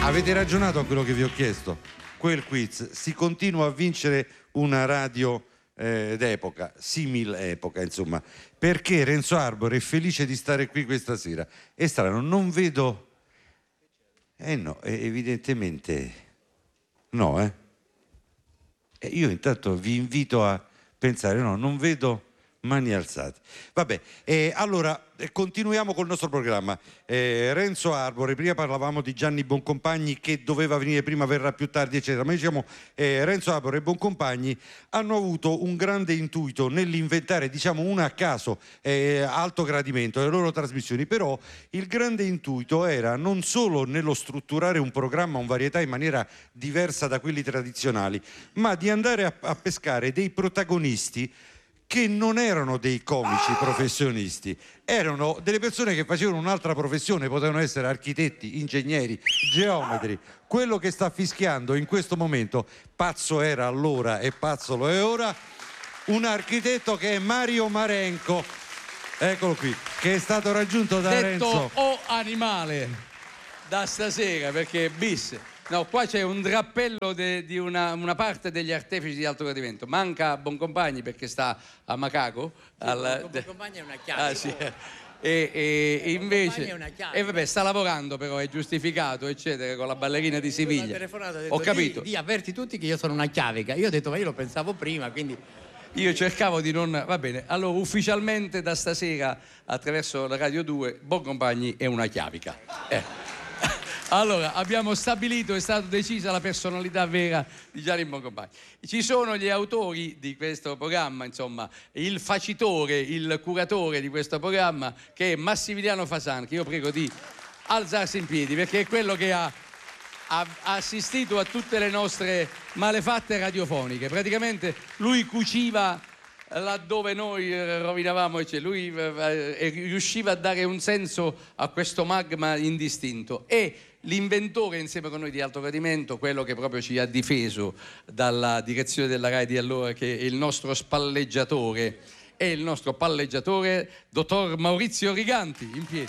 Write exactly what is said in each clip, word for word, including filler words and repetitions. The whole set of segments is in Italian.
Avete ragionato a quello che vi ho chiesto? Quel quiz, si continua a vincere una radio eh, d'epoca, simil epoca, insomma, perché Renzo Arbore è felice di stare qui questa sera. È strano, non vedo... Eh no, evidentemente no, eh. E io intanto vi invito a pensare, no, non vedo mani alzate. Vabbè, eh, allora eh, continuiamo col nostro programma. Eh, Renzo Arbore, prima parlavamo di Gianni Boncompagni che doveva venire prima, verrà più tardi, eccetera. Ma diciamo, eh, Renzo Arbore e Boncompagni hanno avuto un grande intuito nell'inventare, diciamo, una a caso, eh, alto gradimento, le loro trasmissioni. Però il grande intuito era non solo nello strutturare un programma, un varietà in maniera diversa da quelli tradizionali, ma di andare a, a pescare dei protagonisti che non erano dei comici professionisti, erano delle persone che facevano un'altra professione, potevano essere architetti, ingegneri, geometri. Quello che sta fischiando in questo momento, pazzo era allora e pazzo lo è ora, un architetto che è Mario Marenco, eccolo qui, che è stato raggiunto da detto Renzo. O animale da stasera, perché bis. No, qua c'è un drappello de, di una, una parte degli artefici di alto gradimento. Manca Boncompagni perché sta a Macaco. Sì, al, Boncompagni è una chiave. Ah, sì. E, e, e invece è una chiave. e vabbè, sta lavorando, però è giustificato, eccetera, con la ballerina di Siviglia. Ho, detto, ho capito. Di, di avverti tutti che io sono una chiavica. Io ho detto, ma io lo pensavo prima, quindi. Io cercavo di non... Va bene, allora ufficialmente da stasera attraverso la Radio due Boncompagni è una chiavica. Eh. Allora, abbiamo stabilito, è stata decisa la personalità vera di Gianni Boncompagni. Ci sono gli autori di questo programma, insomma, il facitore, il curatore di questo programma, che è Massimiliano Fasan, che io prego di alzarsi in piedi, perché è quello che ha, ha assistito a tutte le nostre malefatte radiofoniche. Praticamente lui cuciva laddove noi rovinavamo, cioè lui eh, riusciva a dare un senso a questo magma indistinto. E l'inventore insieme con noi di alto gradimento, quello che proprio ci ha difeso dalla direzione della Rai di allora, che è il nostro spalleggiatore, è il nostro palleggiatore, dottor Maurizio Riganti, in piedi.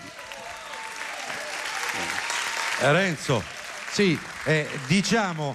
Renzo, sì, eh, diciamo,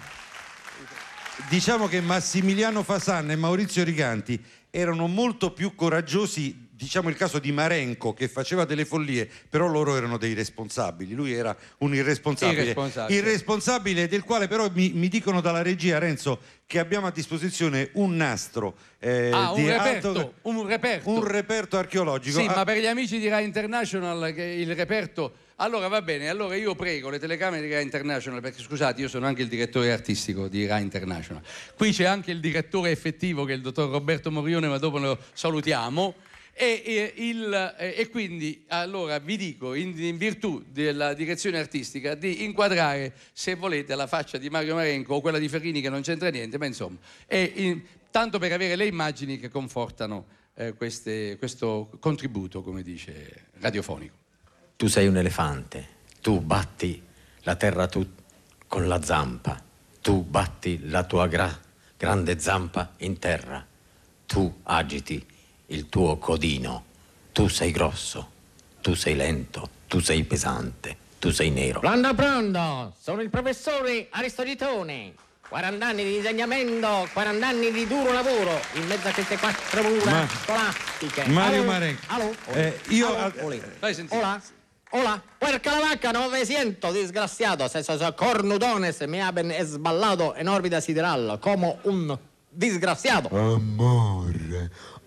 diciamo che Massimiliano Fasan e Maurizio Riganti erano molto più coraggiosi, diciamo il caso di Marenco che faceva delle follie, però loro erano dei responsabili, lui era un irresponsabile, irresponsabile, irresponsabile del quale però mi, mi dicono dalla regia, Renzo, che abbiamo a disposizione un nastro eh, ah, di un, reperto, alto, un reperto un reperto archeologico. Sì, ah, ma per gli amici di Rai International che il reperto... Allora va bene, allora io prego le telecamere di Rai International, perché scusate, io sono anche il direttore artistico di Rai International. Qui c'è anche il direttore effettivo che è il dottor Roberto Morione, ma dopo lo salutiamo. E, e, il, e quindi allora vi dico, in, in virtù della direzione artistica, di inquadrare, se volete, la faccia di Mario Marenco o quella di Ferrini, che non c'entra niente, ma insomma, è in, tanto per avere le immagini che confortano eh, queste, questo contributo, come dice, radiofonico. Tu sei un elefante, tu batti la terra tu con la zampa, tu batti la tua gra- grande zampa in terra, tu agiti il tuo codino, tu sei grosso, tu sei lento, tu sei pesante, tu sei nero. Pronto, pronto, sono il professore Aristotitone. quaranta anni di insegnamento, quaranta anni di duro lavoro in mezzo a queste quattro mura Ma... scolastiche. Mario Allo? Marenco. Allo? Eh, io... Allo? Fai sentire. Hola? Hola? Puerca la vacca, non vi sento, disgraziato. Se so cornudones mi haben sballato in orbita sideral come un disgraziato. Amore,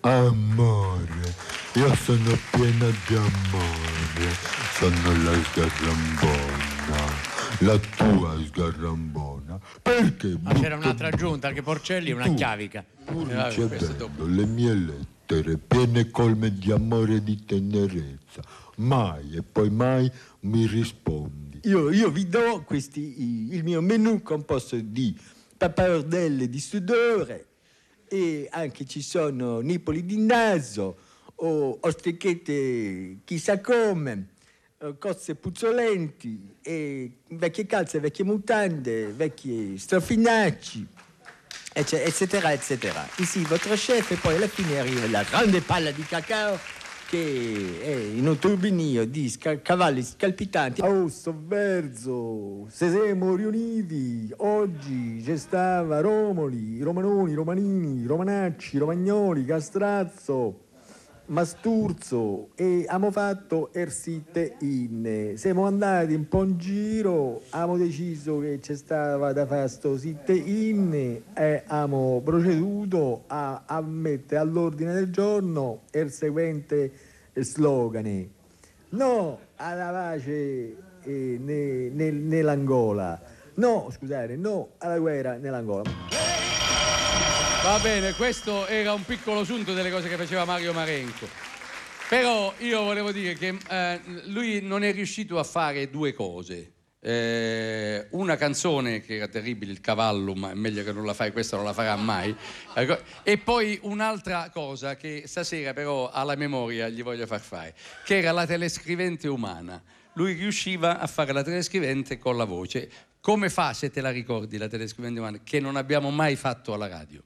amore, io sono piena di amore, sono la sgarrambona, la tua sgarrambona. Perché? Ma c'era un'altra aggiunta, che Porcelli è una tu, chiavica. Tu Eh, ricevendo le mie lettere piene e colme di amore e di tenerezza, mai e poi mai mi rispondi. Io, io vi do questi, il mio menù composto di pappardelle di sudore e anche ci sono nipoli di naso o ostrichette chissà come, cozze puzzolenti e vecchie calze, vecchie mutande, vecchi strofinacci, eccetera, eccetera. Ici, votre chef, e poi alla fine arriva la grande palla di cacao che è in un turbinio di sca- cavalli scalpitanti. Oh, sto verso, se siamo riuniti, oggi c'è stava Romoli, Romanoni, Romanini, Romanacci, Romagnoli, Castrazzo, Masturzo e abbiamo fatto er sitte in. Siamo andati un po' in giro, abbiamo deciso che c'è stava da fare sto sitte in e abbiamo proceduto a, a mettere all'ordine del giorno il seguente slogan: no alla pace eh, ne, ne, nell'Angola, no scusate, no alla guerra nell'Angola. Va bene, questo era un piccolo sunto delle cose che faceva Mario Marenco. Però io volevo dire che eh, lui non è riuscito a fare due cose. Eh, una canzone che era terribile, il cavallo, ma è meglio che non la fai, questa non la farà mai. E poi un'altra cosa che stasera però alla memoria gli voglio far fare, che era la telescrivente umana. Lui riusciva a fare la telescrivente con la voce. Come fa, se te la ricordi, la telescrivente umana, che non abbiamo mai fatto alla radio?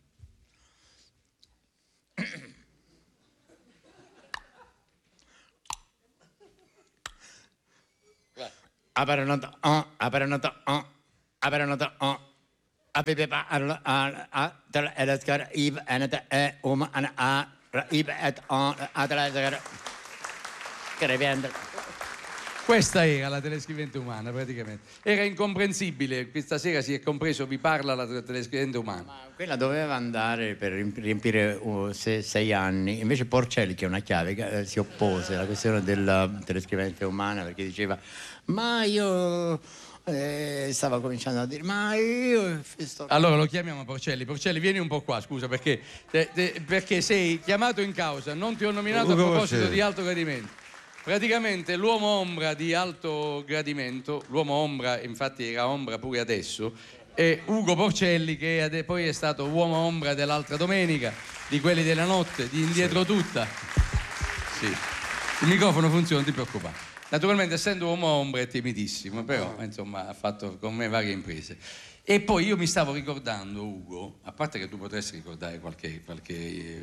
Aperanata on, aperanata on, aperanata on. Apepepa arla a a tal elaskar ib anata e um ana a ib at on atalaskar. Crevende. Questa era la telescrivente umana, praticamente. Era incomprensibile, questa sera si è compreso, vi parla la telescrivente umana. Ma quella doveva andare per riempire uh, se, sei anni, invece Porcelli, che è una chiave, eh, si oppose alla questione della telescrivente umana perché diceva ma io... Eh, stava cominciando a dire ma io... Sto... Allora lo chiamiamo Porcelli. Porcelli, vieni un po' qua, scusa, perché, te, te, perché sei chiamato in causa, non ti ho nominato Ugo a proposito Porcelli. Di alto gradimento. Praticamente l'uomo ombra di alto gradimento, l'uomo ombra, infatti era ombra pure adesso, è Ugo Porcelli, che è, poi è stato uomo ombra dell'altra domenica, di quelli della notte, di Indietro Tutta. Sì. Il microfono funziona, non ti preoccupare. Naturalmente, essendo uomo ombra è timidissimo, però insomma ha fatto con me varie imprese. E poi io mi stavo ricordando, Ugo, a parte che tu potresti ricordare qualche... qualche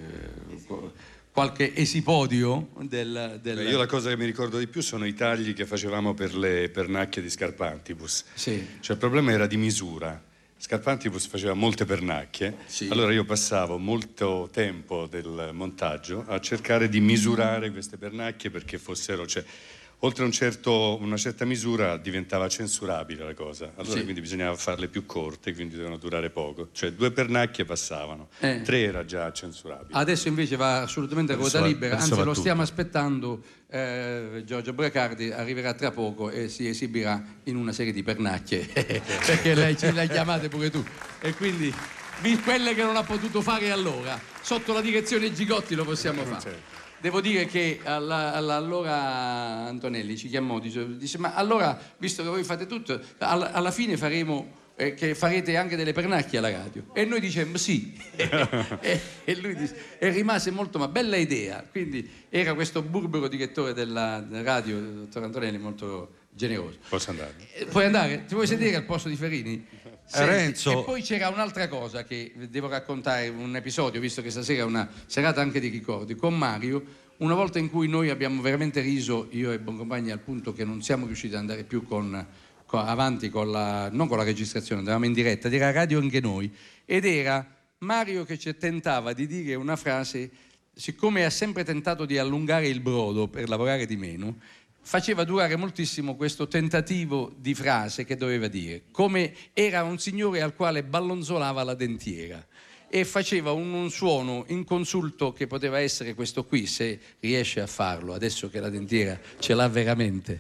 eh, qualche esipodio del, del... Beh, io la cosa che mi ricordo di più sono i tagli che facevamo per le pernacchie di Scarpantibus. Sì. Cioè il problema era di misura. Scarpantibus faceva molte pernacchie, sì. Allora io passavo molto tempo del montaggio a cercare di misurare queste pernacchie perché fossero... Cioè, oltre un certo, una certa misura diventava censurabile la cosa, allora sì. Quindi bisognava farle più corte, quindi dovevano durare poco, cioè due pernacchie passavano, eh. tre era già censurabile. Adesso invece va assolutamente a ruota libera, anzi lo stiamo aspettando, eh, Giorgio Bracardi arriverà tra poco e si esibirà in una serie di pernacchie, perché lei ce le hai chiamate pure tu, e quindi quelle che non ha potuto fare allora, sotto la direzione Gigotti lo possiamo fare. Certo. Devo dire che alla, alla, allora Antonelli ci chiamò, dice, dice ma allora, visto che voi fate tutto, alla, alla fine faremo, eh, che farete anche delle pernacchie alla radio. E noi dicemmo sì. e, e lui dice, e rimase molto, ma bella idea. Quindi era questo burbero direttore della radio, il dottor Antonelli, molto generoso. Posso andare? Eh, puoi andare? Ti vuoi sedere al posto di Ferini? Senti, Renzo. E poi c'era un'altra cosa che devo raccontare, un episodio, visto che stasera è una serata anche di ricordi, con Mario, una volta in cui noi abbiamo veramente riso, io e Boncompagni, al punto che non siamo riusciti ad andare più con, con, avanti con la, non con la registrazione, andavamo in diretta, ed era radio anche noi, ed era Mario che ci tentava di dire una frase, siccome ha sempre tentato di allungare il brodo per lavorare di meno, faceva durare moltissimo questo tentativo di frase che doveva dire, come era un signore al quale ballonzolava la dentiera e faceva un, un suono inconsulto che poteva essere questo qui, se riesce a farlo, adesso che la dentiera ce l'ha veramente.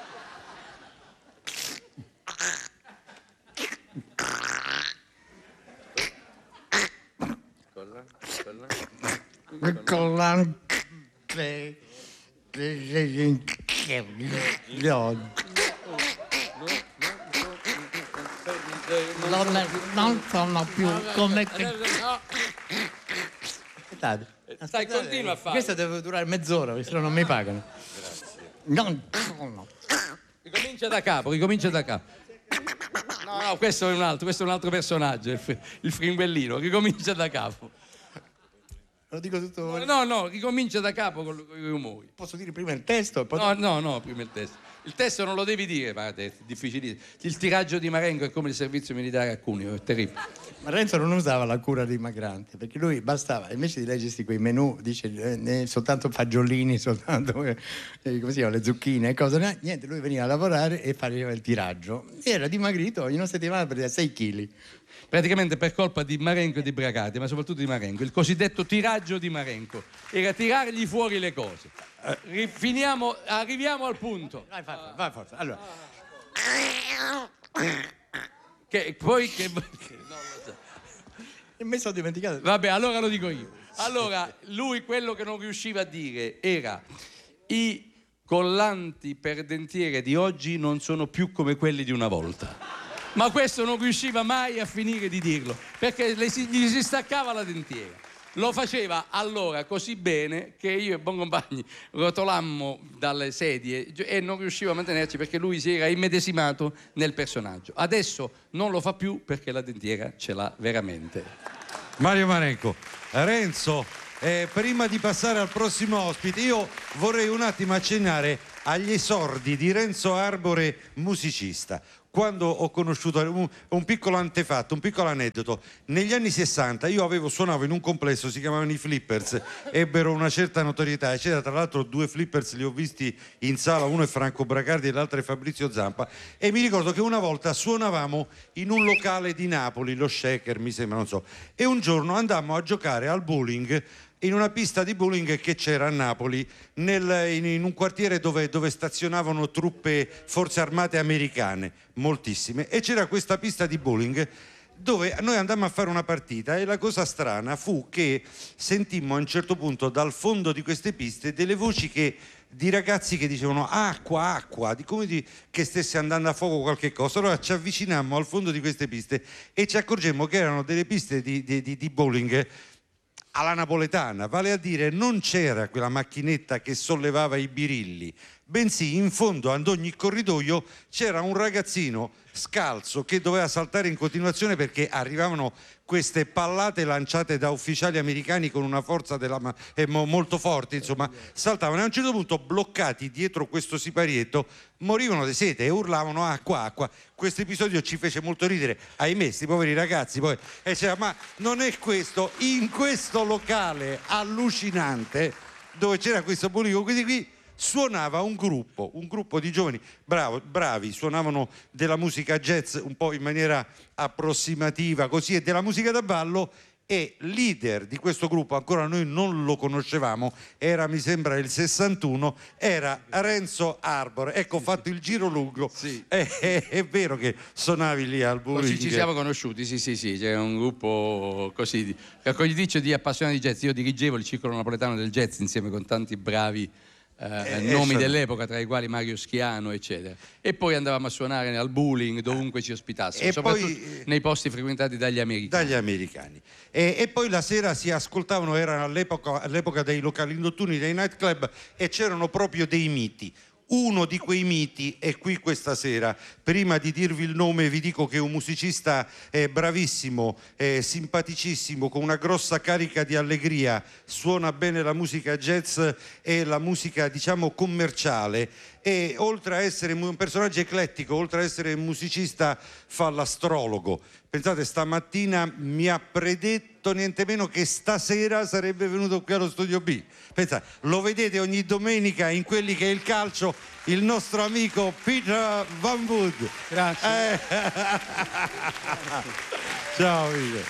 Non, non sono più come che... Aspettate, Stai, continua a fare. Questo deve durare mezz'ora, perché se no non mi pagano. Non sono. Ricomincia da capo, ricomincia da capo. No, no, questo è un altro, questo è un altro personaggio, il, il frimbellino, ricomincia da capo. Lo dico tutto. No, no, ricomincia da capo con i rumori. Posso dire prima il testo? E poi... No, no, no, prima il testo. Il testo non lo devi dire, guarda, è difficilissimo. Il tiraggio di Marengo è come il servizio militare a Cuneo, è terribile. Ma Renzo non usava la cura dimagrante, perché lui bastava, invece di leggersi quei menù, dice eh, soltanto fagiolini, soltanto eh, come si chiama, le zucchine e cose, niente, lui veniva a lavorare e faceva il tiraggio. E era dimagrito, in una settimana perdeva sei chili. Praticamente per colpa di Marengo e di Bracati, ma soprattutto di Marengo, il cosiddetto tiraggio di Marengo era tirargli fuori le cose. Eh, finiamo, arriviamo al punto. Vai, forza, vai, forza. Allora. Che poi che non lo so. E mi sono dimenticato. Vabbè, allora lo dico io. Allora, lui quello che non riusciva a dire era: i collanti per dentiere di oggi non sono più come quelli di una volta. Ma questo non riusciva mai a finire di dirlo, perché le si, gli si staccava la dentiera. Lo faceva allora così bene che io e Boncompagni rotolammo dalle sedie e non riuscivo a mantenerci perché lui si era immedesimato nel personaggio. Adesso non lo fa più perché la dentiera ce l'ha veramente. Mario Marengo, Renzo, eh, prima di passare al prossimo ospite, io vorrei un attimo accennare agli esordi di Renzo Arbore, musicista. Quando ho conosciuto un, un piccolo antefatto, un piccolo aneddoto, negli anni sessanta io avevo suonavo in un complesso, si chiamavano i Flippers, ebbero una certa notorietà, eccetera. Tra l'altro due Flippers li ho visti in sala, uno è Franco Bracardi e l'altro è Fabrizio Zampa, e mi ricordo che una volta suonavamo in un locale di Napoli, lo Shaker mi sembra, non so, e un giorno andammo a giocare al bowling in una pista di bowling che c'era a Napoli, nel, in, in un quartiere dove, dove stazionavano truppe forze armate americane, moltissime, e c'era questa pista di bowling dove noi andammo a fare una partita, e la cosa strana fu che sentimmo a un certo punto dal fondo di queste piste delle voci che, di ragazzi che dicevano acqua, acqua, di come di, che stesse andando a fuoco qualche cosa. Allora ci avvicinammo al fondo di queste piste e ci accorgemmo che erano delle piste di, di, di, di bowling alla napoletana, vale a dire non c'era quella macchinetta che sollevava i birilli, bensì in fondo ad ogni corridoio c'era un ragazzino scalzo che doveva saltare in continuazione perché arrivavano queste pallate lanciate da ufficiali americani con una forza della ma- eh, mo- molto forte, insomma, saltavano e a un certo punto, bloccati dietro questo siparietto, morivano di sete e urlavano acqua, acqua. Questo episodio ci fece molto ridere, ahimè, questi poveri ragazzi poi, e cioè, ma non è questo, in questo locale allucinante dove c'era questo pubblico, quindi qui suonava un gruppo, un gruppo di giovani bravo, bravi, suonavano della musica jazz un po' in maniera approssimativa così, e della musica da ballo, e leader di questo gruppo, ancora noi non lo conoscevamo, era mi sembra il sessantuno, era Renzo Arbore. Ecco, ho fatto il giro lungo, sì. è, è, è vero che suonavi lì al bowling. Così ci siamo conosciuti, sì sì sì, c'era un gruppo così, raccogliticcio di appassionati di jazz. Io dirigevo il circolo napoletano del jazz insieme con tanti bravi Eh, eh, nomi dell'epoca, tra i quali Mario Schiano, eccetera, e poi andavamo a suonare al bowling dovunque ci ospitassero, e soprattutto poi, nei posti frequentati dagli americani. Dagli americani. E, e poi la sera si ascoltavano, era all'epoca, all'epoca dei locali notturni, dei nightclub, e c'erano proprio dei miti. Uno di quei miti è qui questa sera. Prima di dirvi il nome vi dico che è un musicista eh, bravissimo, eh, simpaticissimo, con una grossa carica di allegria, suona bene la musica jazz e la musica diciamo commerciale, e oltre a essere un personaggio eclettico, oltre a essere musicista, fa l'astrologo. Pensate, stamattina mi ha predetto niente meno che stasera sarebbe venuto qui allo Studio B. Pensate, lo vedete ogni domenica in quelli che è il calcio, il nostro amico Peter Van Wood. Grazie. Eh. Ciao Peter.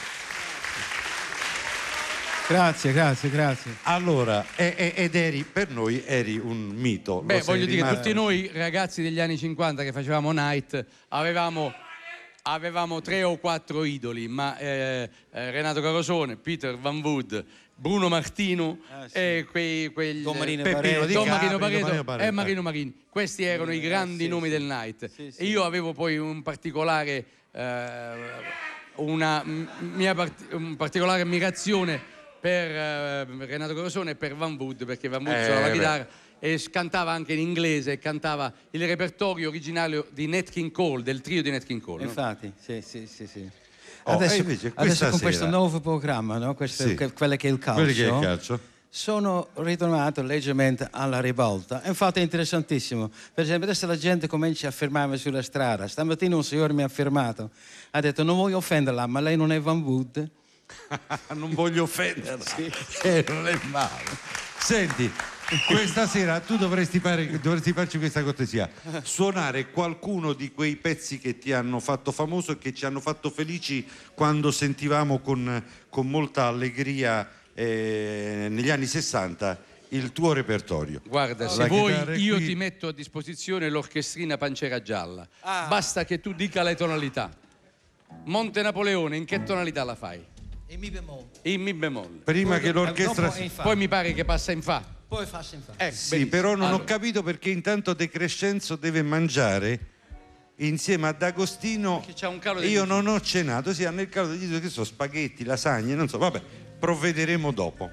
Grazie, grazie, grazie. Allora, e, e, ed eri, per noi eri un mito. Beh, Lo voglio sei dire, rimasto. tutti noi ragazzi degli anni cinquanta che facevamo night avevamo, avevamo tre o quattro idoli, ma eh, eh, Renato Carosone, Peter Van Wood, Bruno Martino, Ah, sì. e quei, quegli Don Marino Peppino Pareto. Di Don Capri, Marino Don Pareto Marino Pareto. e Marino Marini. Questi erano i grandi sì, nomi sì. del night. Sì, sì. E io avevo poi un particolare eh, una mia part- un particolare ammirazione per eh, Renato Carosone e per Van Wood, perché Van Wood Eh, suonava la beh. chitarra e cantava anche in inglese, e cantava il repertorio originario di Nat King Cole, del trio di Nat King Cole. No? Infatti, sì, sì, sì, sì. Oh, adesso, e invece adesso questa con questo sera- nuovo programma, no? Questo, Sì. que- quello che è il calcio, Quello che è il calcio. sono ritornato leggermente alla ribalta. Infatti è interessantissimo. Per esempio, adesso la gente comincia a fermarmi sulla strada. Stamattina un signore mi ha fermato, ha detto: non voglio offenderla, ma lei non è Van Wood? Non voglio offenderla, eh, non è male. Senti, questa sera tu dovresti, fare, dovresti farci questa cortesia: suonare qualcuno di quei pezzi che ti hanno fatto famoso e che ci hanno fatto felici quando sentivamo con, con molta allegria eh, negli anni sessanta il tuo repertorio. Guarda, La se vuoi chitarra è io qui. ti metto a disposizione l'orchestrina Pancera Gialla. Ah. Basta che tu dica le tonalità. Monte Napoleone, in che tonalità la fai? In mi bemolle. In mi bemolle. Prima Poi che do- l'orchestra... dopo è in fa. Poi mi pare che passa in fa. Poi faccio in fa. Eh, Sì, benissimo. però non ho Allora, capito perché intanto De Crescenzo deve mangiare insieme ad Agostino. Perché c'ha un calo e degli io usi. non ho cenato, sì, hanno il calo degli usi, che so, spaghetti, lasagne, non so, vabbè, provvederemo dopo.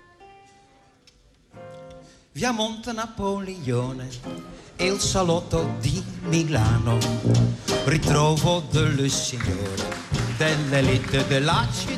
Via Monte Napoleone e il salotto di Milano. Ritrovo dello signore dell'elite della città.